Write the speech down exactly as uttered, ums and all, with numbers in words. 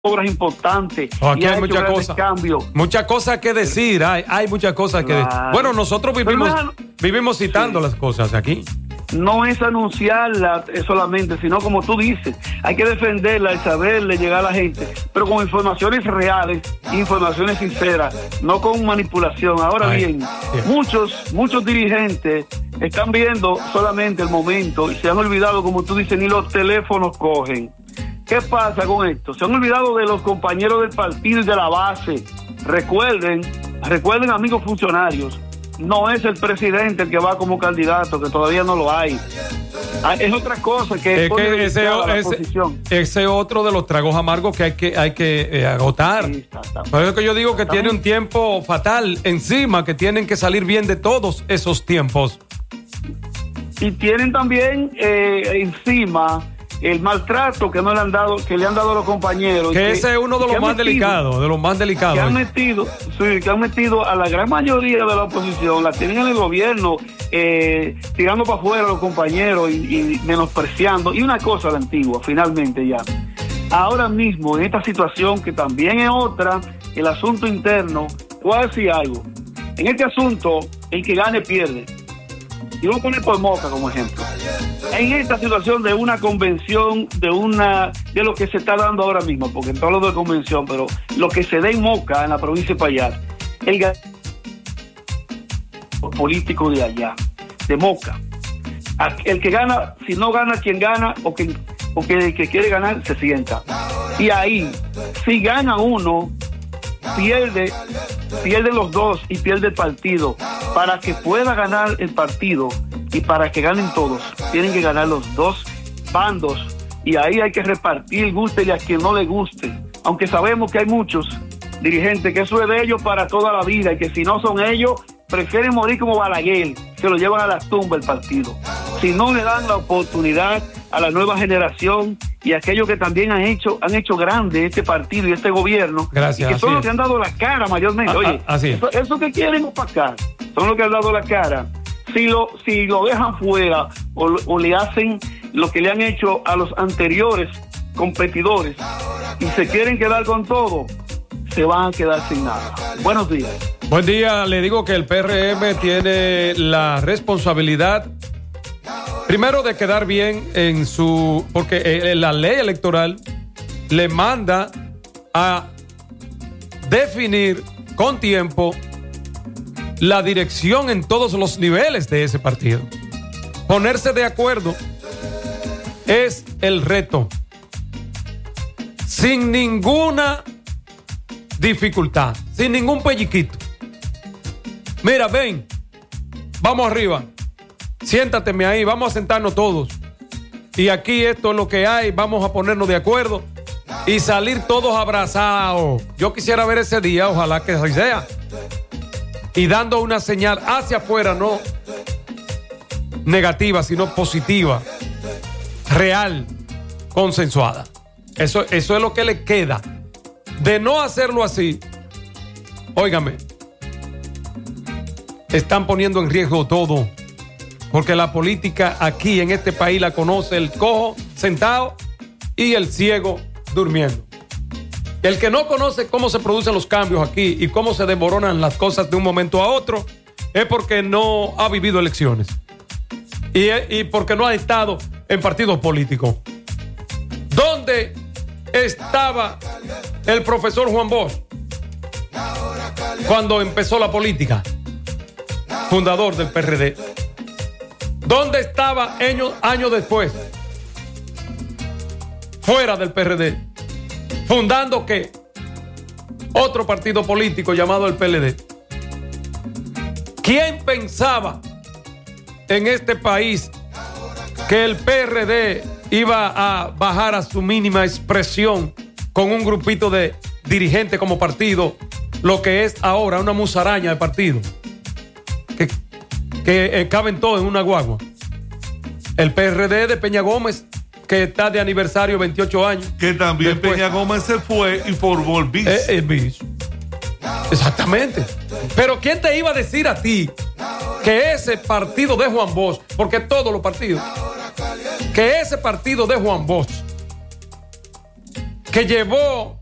obras importantes. Oh, aquí y hay ha muchas cosas. Muchas cosas que decir. Hay, hay muchas cosas que claro. decir. Bueno, nosotros vivimos, no, vivimos citando sí. las cosas aquí. No es anunciarla solamente, sino como tú dices, hay que defenderla y saberle llegar a la gente, pero con informaciones reales, informaciones sinceras, no con manipulación. Ahora Ay, bien, sí. muchos, muchos dirigentes están viendo solamente el momento y se han olvidado, como tú dices, ni los teléfonos cogen. ¿Qué pasa con esto? Se han olvidado de los compañeros del partido y de la base. Recuerden, recuerden, amigos funcionarios, no es el presidente el que va como candidato, que todavía no lo hay. Es otra cosa que es que ese, ese, ese otro de los tragos amargos que hay que hay que eh, agotar. Sí, por eso que yo digo que tiene un tiempo fatal encima, que tienen que salir bien de todos esos tiempos. Y tienen también eh, encima el maltrato que no le han dado, que le han dado a los compañeros. Que, que ese es uno de los más delicados, de los más delicados. Que han metido, sí, que han metido a la gran mayoría de la oposición, la tienen en el gobierno, eh, tirando para afuera a los compañeros y, y menospreciando. Y una cosa la antigua, finalmente ya. Ahora mismo, en esta situación, que también es otra, el asunto interno, voy a decir algo. En este asunto, el que gane pierde. Y voy a poner por Moca como ejemplo. En esta situación de una convención, de una de lo que se está dando ahora mismo, porque todo lo de convención, pero lo que se da en Moca, en la provincia de Payar, el político de allá, de Moca, el que gana, si no gana quien gana, o que, o que el que quiere ganar, se sienta. Y ahí, si gana uno, pierde, pierde los dos y pierde el partido. Para que pueda ganar el partido y para que ganen todos, tienen que ganar los dos bandos, y ahí hay que repartir, guste a quien no le guste, aunque sabemos que hay muchos dirigentes que eso es de ellos para toda la vida, y que si no son ellos, prefieren morir como Balaguer, se lo llevan a la tumba el partido. Si no le dan la oportunidad a la nueva generación y a aquellos que también han hecho han hecho grande este partido y este gobierno, Gracias, y que son es. los que han dado la cara mayormente. Ah, Oye, ah, así es. eso, eso que quieren opacar son los que han dado la cara. Si lo si lo dejan fuera o, o le hacen lo que le han hecho a los anteriores competidores y se quieren quedar con todo, se van a quedar sin nada. Buenos días. Buen día. Le digo que el P R M tiene la responsabilidad, primero, de quedar bien en su... porque la ley electoral le manda a definir con tiempo la dirección en todos los niveles de ese partido. Ponerse de acuerdo es el reto, sin ninguna dificultad, sin ningún pelliquito. Mira, ven, vamos arriba, siéntateme ahí, vamos a sentarnos todos. Y aquí esto es lo que hay, vamos a ponernos de acuerdo y salir todos abrazados. Yo quisiera ver ese día, ojalá que así sea. Y dando una señal hacia afuera, no negativa, sino positiva, real, consensuada. Eso, eso es lo que le queda. De no hacerlo así, óigame, están poniendo en riesgo todo, porque la política aquí en este país la conoce el cojo sentado y el ciego durmiendo. El que no conoce cómo se producen los cambios aquí y cómo se desmoronan las cosas de un momento a otro es porque no ha vivido elecciones y, y porque no ha estado en partidos políticos. ¿Dónde estaba el profesor Juan Bosch cuando empezó la política? Fundador del P R D. ¿Dónde estaba años, años después? Fuera del P R D. Fundando ¿qué? Otro partido político llamado el P L D. ¿Quién pensaba en este país que el P R D iba a bajar a su mínima expresión con un grupito de dirigentes como partido, lo que es ahora una musaraña de partido que, que eh, caben todos en una guagua? El P R D de Peña Gómez, que está de aniversario veintiocho años. Que también después, Peña Gómez se fue y formó el B I S. Eh, el B I S. Exactamente. Pero ¿quién te iba a decir a ti que ese partido de Juan Bosch, porque todos los partidos, que ese partido de Juan Bosch, que llevó